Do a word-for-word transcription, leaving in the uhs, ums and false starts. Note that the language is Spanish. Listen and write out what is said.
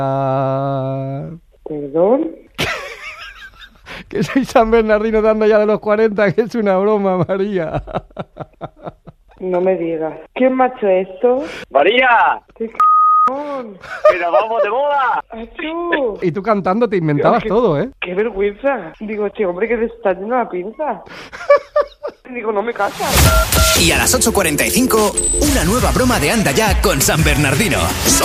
¿Perdón? Que soy San Bernardino dando ya de los cuarenta, que es una broma, María. No me digas. ¿Quién me ha hecho esto? ¡María! ¡Qué c***! ¡Que nos vamos de boda! ¡Achú! Y tú cantando te inventabas Qué- todo, ¿eh? ¡Qué vergüenza! Digo, che, hombre, que le está yendo la pinza. Digo, no me casas. Y a las ocho cuarenta y cinco, una nueva broma de Anda Ya con San Bernardino.